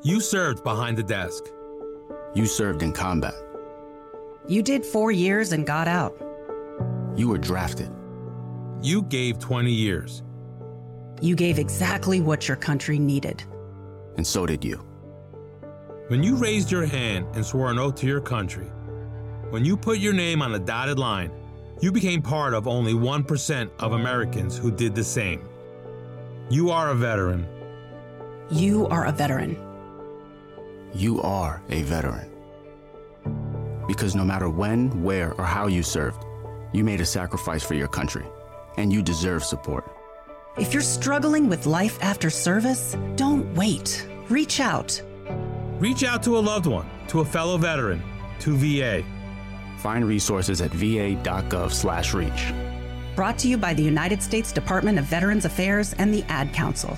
You served behind the desk. You served in combat. You did 4 years and got out. You were drafted. You gave 20 years. You gave exactly what your country needed. And so did you. When you raised your hand and swore an oath to your country, when you put your name on a dotted line, you became part of only 1% of Americans who did the same. You are a veteran. You are a veteran. You are a veteran. Because no matter when, where, or how you served, you made a sacrifice for your country, and you deserve support. If you're struggling with life after service, don't wait. Reach out. Reach out to a loved one, to a fellow veteran, to VA. Find resources at va.gov/reach. Brought to you by the United States Department of Veterans Affairs and the Ad Council.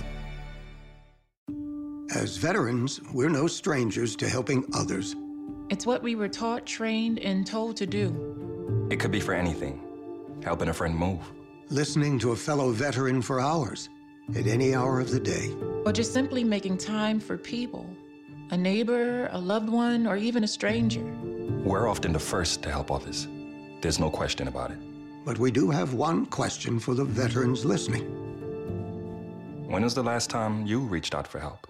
As veterans, we're no strangers to helping others. It's what we were taught, trained, and told to do. It could be for anything. Helping a friend move. Listening to a fellow veteran for hours, at any hour of the day. Or just simply making time for people. A neighbor, a loved one, or even a stranger. We're often the first to help others. There's no question about it. But we do have one question for the veterans listening. When was the last time you reached out for help?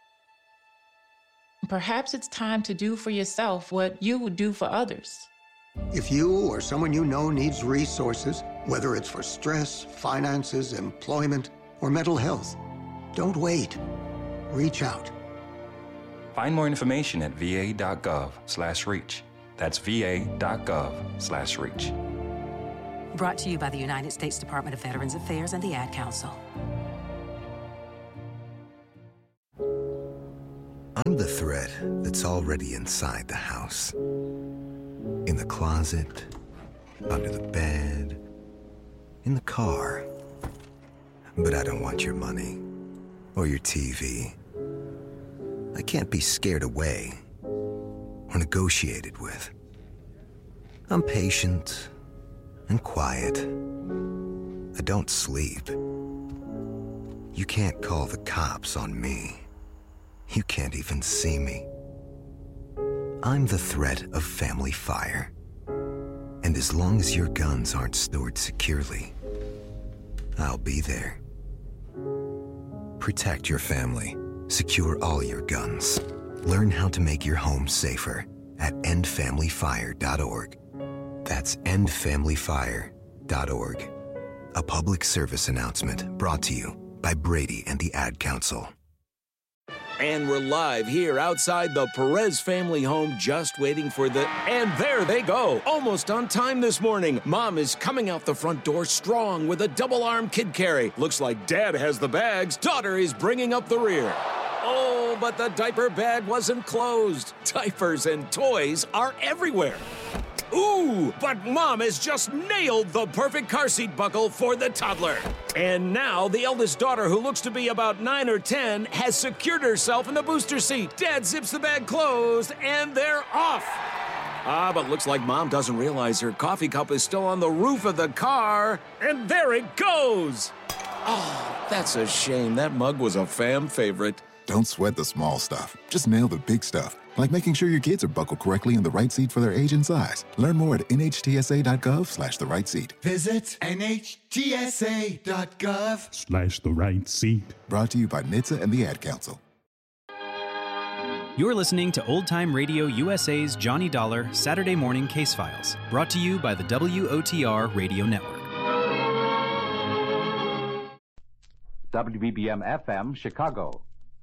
Perhaps it's time to do for yourself what you would do for others. If you or someone you know needs resources, whether it's for stress, finances, employment, or mental health, don't wait. Reach out. Find more information at va.gov/reach. That's va.gov/reach. Brought to you by the United States Department of Veterans Affairs and the Ad Council. I'm the threat that's already inside the house. In the closet, under the bed, in the car. But I don't want your money or your TV. I can't be scared away or negotiated with. I'm patient and quiet. I don't sleep. You can't call the cops on me. You can't even see me. I'm the threat of family fire. And as long as your guns aren't stored securely, I'll be there. Protect your family. Secure all your guns. Learn how to make your home safer at endfamilyfire.org. That's endfamilyfire.org. A public service announcement brought to you by Brady and the Ad Council. And we're live here outside the Perez family home, just waiting for the... And there they go, almost on time this morning. Mom is coming out the front door strong with a double-arm kid carry. Looks like Dad has the bags. Daughter is bringing up the rear. Oh, but the diaper bag wasn't closed. Diapers and toys are everywhere. Ooh, but Mom has just nailed the perfect car seat buckle for the toddler. And now the eldest daughter, who looks to be about 9 or 10, has secured herself in the booster seat. Dad zips the bag closed, and they're off. But looks like Mom doesn't realize her coffee cup is still on the roof of the car. And there it goes. Oh, that's a shame. That mug was a fam favorite. Don't sweat the small stuff. Just nail the big stuff, like making sure your kids are buckled correctly in the right seat for their age and size. Learn more at nhtsa.gov/the right seat. Visit nhtsa.gov/the right seat. Brought to you by NHTSA and the Ad Council. You're listening to Old Time Radio USA's Johnny Dollar Saturday Morning Case Files, brought to you by the WOTR Radio Network. WBBM FM, Chicago.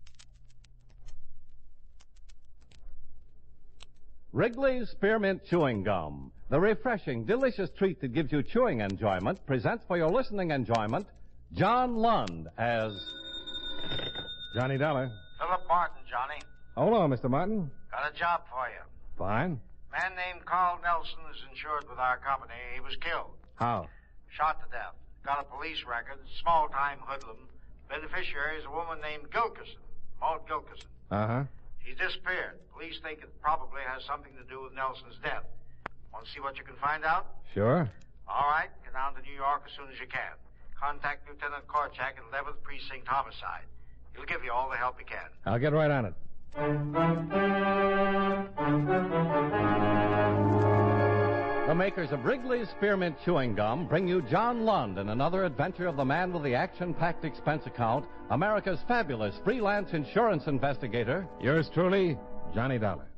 Wrigley's Spearmint Chewing Gum, the refreshing, delicious treat that gives you chewing enjoyment, presents for your listening enjoyment John Lund as Johnny Dollar. Philip Martin, Johnny. Hold on, Mr. Martin. Got a job for you. Fine. Man named Carl Nelson is insured with our company. He was killed. How? Shot to death. Got a police record, small-time hoodlum. Beneficiary is a woman named Gilkison, Maud Gilkison. Uh-huh. She's disappeared. Police think it probably has something to do with Nelson's death. Want to see what you can find out? Sure. All right. Get down to New York as soon as you can. Contact Lieutenant Korchak at 11th Precinct Homicide. He'll give you all the help he can. I'll get right on it. The makers of Wrigley's Spearmint Chewing Gum bring you John Lund in another adventure of the man with the action-packed expense account, America's fabulous freelance insurance investigator. Yours truly, Johnny Dollar.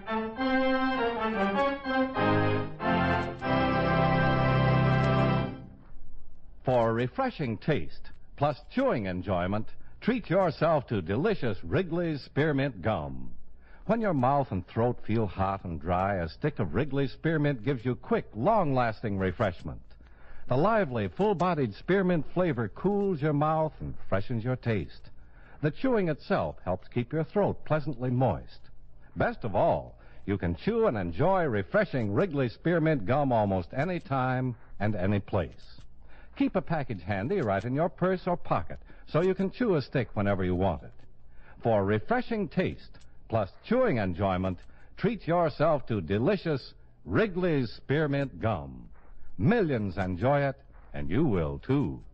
For refreshing taste, plus chewing enjoyment, treat yourself to delicious Wrigley's Spearmint Gum. When your mouth and throat feel hot and dry, a stick of Wrigley's Spearmint gives you quick, long-lasting refreshment. The lively, full-bodied spearmint flavor cools your mouth and freshens your taste. The chewing itself helps keep your throat pleasantly moist. Best of all, you can chew and enjoy refreshing Wrigley's Spearmint Gum almost any time and any place. Keep a package handy right in your purse or pocket so you can chew a stick whenever you want it. For refreshing taste, plus chewing enjoyment, treat yourself to delicious Wrigley's Spearmint Gum. Millions enjoy it, and you will too.